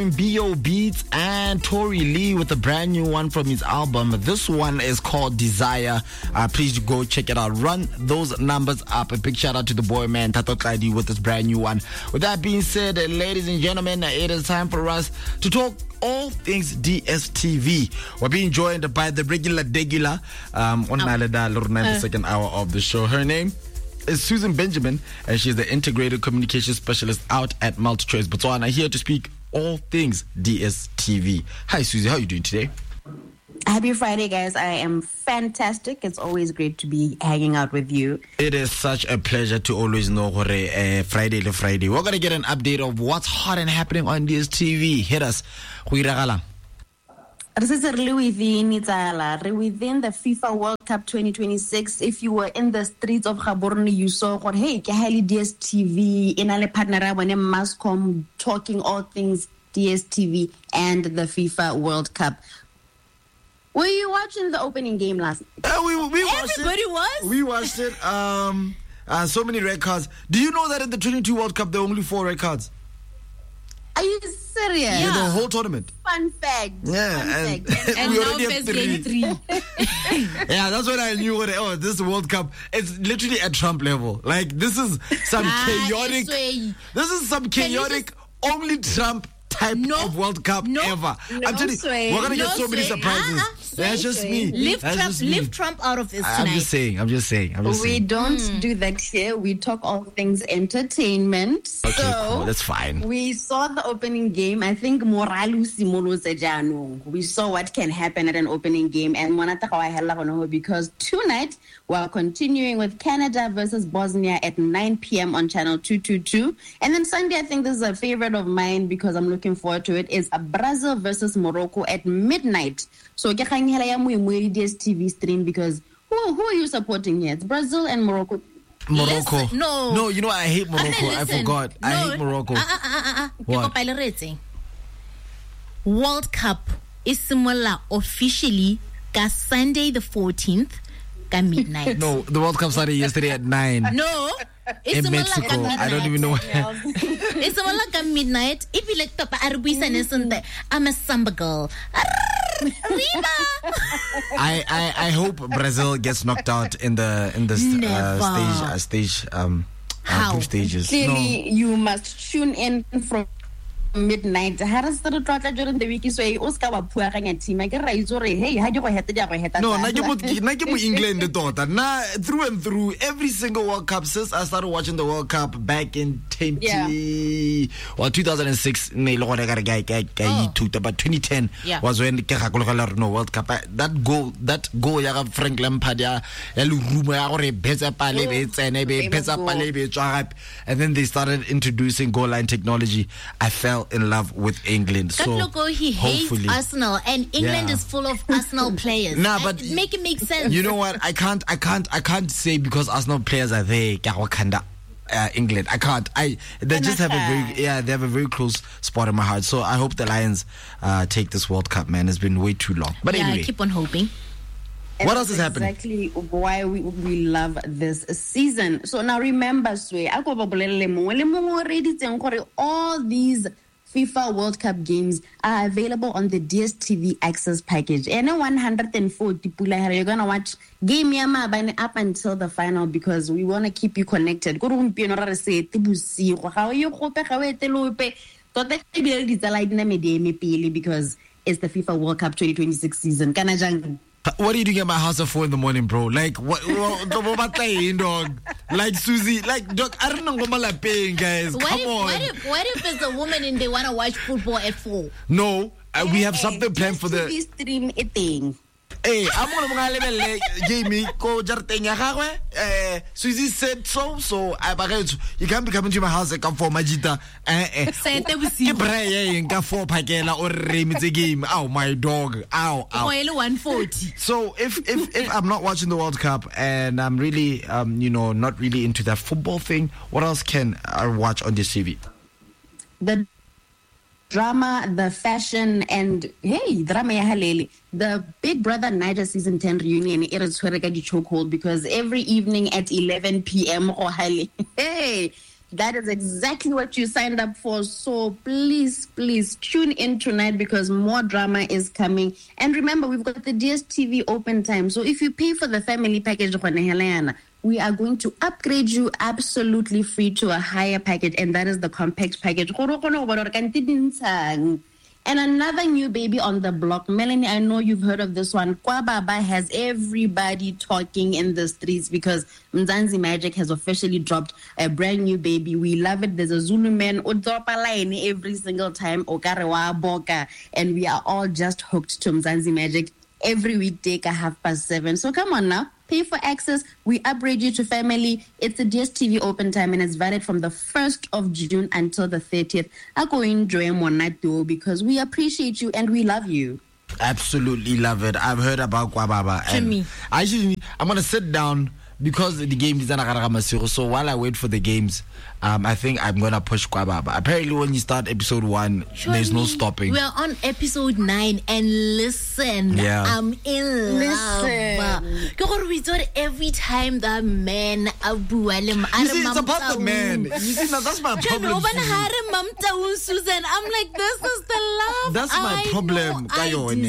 B.O. Beats and Tory Lee with a brand new one from his album. This one is called Desire. Please go check it out. Run those numbers up. A big shout out to the boy man Tato Kadi with this brand new one. With that being said, ladies and gentlemen, it is time for us to talk all things DSTV. We're being joined by the regular degular on the second hour of the show. Her name is Susan Benjamin, and she's the integrated communication specialist out at MultiChoice Botswana, here to speak all things DSTV. Hi Susie, how are you doing today? Happy Friday, guys. I am fantastic. It's always great to be hanging out with you. It is such a pleasure to always know Friday to Friday. We're going to get an update of what's hot and happening on DSTV. Hit us. Within the FIFA World Cup 2026, if you were in the streets of Gaborone, you saw, hey, Kahali DSTV, inale partner when Mascom talking all things DSTV and the FIFA World Cup. Were you watching the opening game last night? We watched Everybody was? We watched it. So many red cards. Do you know that in the 22 World Cup, there are only 4 red cards? Are you serious? Yeah, the whole tournament. Fun fact. Yeah, and we now already have 3. Yeah, that's when I knew this World Cup, it's literally at Trump level. Like, this is some chaotic. This is some chaotic, only Trump type of World Cup ever. I'm telling you, we're gonna get so many surprises. That's just me. Leave Trump out of this tonight. I'm just saying. We don't do that here. We talk all things entertainment. Okay, cool. That's fine. We saw the opening game. I think Moralu Simolo Sejano. We saw what can happen at an opening game, and because tonight we're continuing with Canada versus Bosnia at 9 p.m. on channel 222, and then Sunday, I think this is a favorite of mine because I'm looking forward to it, is Brazil versus Morocco at midnight. So DSTV stream, because who are you supporting here? It's Brazil and Morocco. Morocco. Listen, no, you know I hate Morocco. I forgot. I hate Morocco. What? World Cup is similar officially Sunday the 14th midnight. No, the World Cup started yesterday at 9. No, it's in Mexico. I don't even know. It's like midnight. If you like Papa Arbuisa, I'm a samba girl. I hope Brazil gets knocked out in the stage group stages. Clearly, you must tune in from midnight. During the week, so Oscar wa puaranga team. I get right. Hey, how do you heta? No, England through and through. Every single World Cup since I started watching the World Cup back in 2006. But 2010 was when the World Cup. That goal, Frank Lampard, and then they started introducing goal line technology. I fell in love with England. So he hates Arsenal, and England is full of Arsenal players. But make it make sense. You know what? I can't say because Arsenal players are there. England. I can't. They just have they have a very close spot in my heart. So I hope the Lions take this World Cup, man. It's been way too long. But anyway, I keep on hoping. What else is happening? Exactly why we love this season. So now remember, all these FIFA World Cup games are available on the DSTV Access package. And 140 you're gonna watch game yama up until the final because we want to keep you connected. Because it's the FIFA World Cup 2026 season. What are you doing at my house at 4 a.m, bro? Like, what dog? Like, Susie, like, dog, I don't know what my paying, guys. Come on. What if it's a woman and they want to watch football at 4? No, we have something planned for the stream eating. Hey, I'm gonna Jamie go jarteng ya gagwe. Susie said so you can't be coming to my house and come for Majita. Game. Ow, my dog. Ow. 140. So if I'm not watching the World Cup and I'm really not really into that football thing, what else can I watch on this TV? The drama, the fashion, and drama ya haleli. The Big Brother Niger Season 10 reunion it is chokehold because every evening at 11 p.m. That is exactly what you signed up for. So please tune in tonight because more drama is coming. And remember, we've got the DSTV open time. So if you pay for the family package, we are going to upgrade you absolutely free to a higher package, and that is the compact package. And another new baby on the block. Melanie, I know you've heard of this one. Kwababa has everybody talking in the streets because Mzansi Magic has officially dropped a brand new baby. We love it. There's a Zulu man line every single time. Okarewa Boka. And we are all just hooked to Mzansi Magic every weekday at 7:30. So come on now. Pay for access. We upgrade you to family. It's a DSTV open time and it's valid from the 1st of June until the 30th. I'll go enjoy Monato because we appreciate you and we love you. Absolutely love it. I've heard about Kwababa. And I'm going to sit down because the game is Anagaramasiro. So while I wait for the games, I think I'm going to push Kwababa. Apparently, when you start episode 1, there's no stopping. We're on episode 9 and listen. Yeah. I'm in love. We thought every time that man you see, it's about the man. You see, now that's my problem. I'm like, this is the love. That's my problem. I